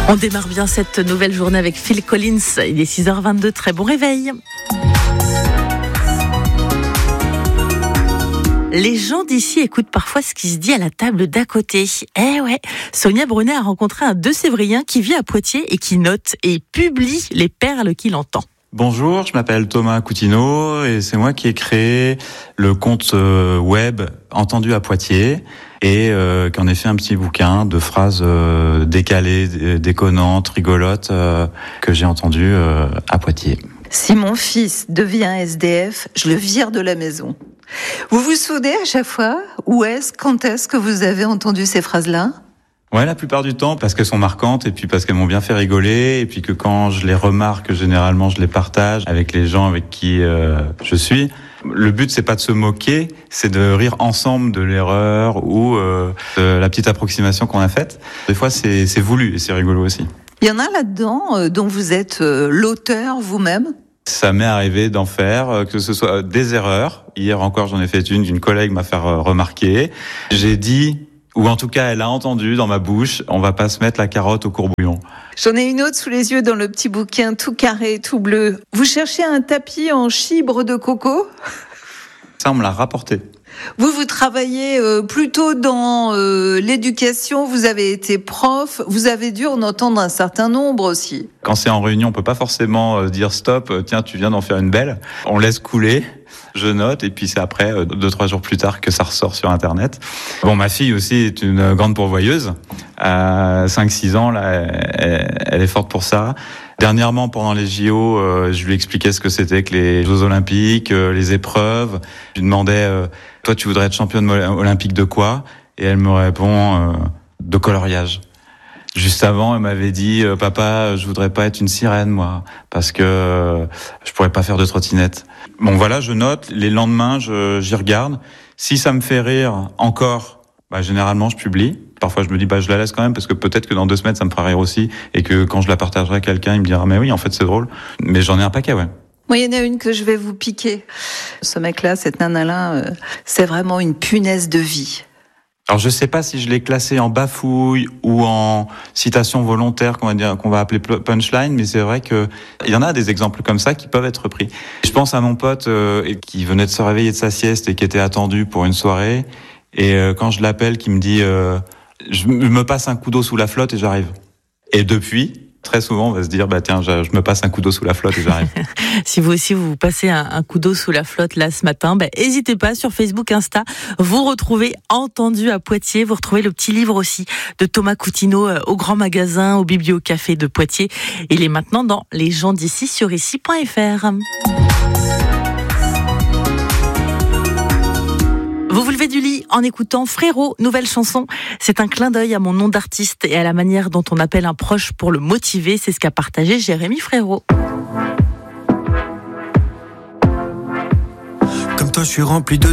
On démarre bien cette nouvelle journée avec Phil Collins. Il est 6h22, très bon réveil. Les gens d'ici écoutent parfois ce qui se dit à la table d'à côté. Eh ouais, Sonia Brunet a rencontré un deux-Sévrien qui vit à Poitiers et qui note et publie les perles qu'il entend. Bonjour, je m'appelle Thomas Coutinho et c'est moi qui ai créé le compte web Entendu à Poitiers et qui en ai fait un petit bouquin de phrases décalées, déconnantes, rigolotes que j'ai entendues à Poitiers. Si mon fils devient SDF, je le vire de la maison. Vous vous souvenez à chaque fois quand est-ce que vous avez entendu ces phrases-là ? Ouais, la plupart du temps, parce qu'elles sont marquantes et puis parce qu'elles m'ont bien fait rigoler et puis que quand je les remarque, généralement je les partage avec les gens avec qui je suis. Le but, c'est pas de se moquer, c'est de rire ensemble de l'erreur ou de la petite approximation qu'on a faite. Des fois, c'est voulu et c'est rigolo aussi. Il y en a là-dedans dont vous êtes l'auteur vous-même ? Ça m'est arrivé d'en faire, que ce soit des erreurs. Hier encore, j'en ai fait une collègue m'a fait remarquer. J'ai dit, ou en tout cas, elle a entendu dans ma bouche, on va pas se mettre la carotte au courbouillon. J'en ai une autre sous les yeux dans le petit bouquin, tout carré, tout bleu. Vous cherchez un tapis en chibre de coco ? Ça, on me l'a rapporté. Vous travaillez plutôt dans l'éducation, vous avez été prof, vous avez dû en entendre un certain nombre aussi. Quand c'est en réunion, on peut pas forcément dire stop, tiens, tu viens d'en faire une belle. On laisse couler, je note, et puis c'est après, 2-3 jours plus tard, que ça ressort sur Internet. Bon, ma fille aussi est une grande pourvoyeuse. À 5-6 ans, là, elle est forte pour ça. Dernièrement, pendant les JO, je lui expliquais ce que c'était que les Jeux Olympiques, les épreuves. Je lui demandais, toi, tu voudrais être championne olympique de quoi ? Et elle me répond, de coloriage. Juste avant, elle m'avait dit, papa, je voudrais pas être une sirène, moi, parce que je pourrais pas faire de trottinette. Bon, voilà, je note. Les lendemains, j'y regarde. Si ça me fait rire encore, généralement, je publie. Parfois, je me dis, je la laisse quand même parce que peut-être que dans 2 semaines, ça me fera rire aussi et que quand je la partagerai à quelqu'un, il me dira, mais oui, en fait, c'est drôle. Mais j'en ai un paquet, ouais. Moi, il y en a une que je vais vous piquer. Ce mec-là, cette nana-là, c'est vraiment une punaise de vie. Alors, je sais pas si je l'ai classé en bafouille ou en citation volontaire, qu'on va appeler punchline, mais c'est vrai que il y en a des exemples comme ça qui peuvent être repris. Je pense à mon pote qui venait de se réveiller de sa sieste et qui était attendu pour une soirée. Et quand je l'appelle, qui me dit je me passe un coup d'eau sous la flotte et j'arrive. Et depuis, très souvent, on va se dire tiens, je me passe un coup d'eau sous la flotte et j'arrive. Si vous aussi vous passez un coup d'eau sous la flotte là ce matin, n'hésitez pas sur Facebook, Insta, vous retrouvez Entendu à Poitiers, vous retrouvez le petit livre aussi de Thomas Coutinho au grand magasin, au Bibliocafé de Poitiers. Il est maintenant dans Les gens d'ici sur ici.fr. Vous vous levez du lit en écoutant Frérot, nouvelle chanson. C'est un clin d'œil à mon nom d'artiste et à la manière dont on appelle un proche pour le motiver. C'est ce qu'a partagé Jérémy Frérot. Comme toi, je suis rempli de